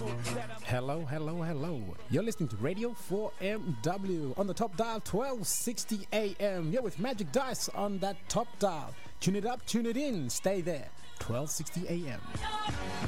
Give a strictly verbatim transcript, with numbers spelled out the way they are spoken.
Hello, hello, hello. You're listening to Radio four M W on the top dial twelve sixty A M. You're with Magic Dice on that top dial. Tune it up, tune it in. Stay there. twelve sixty A M.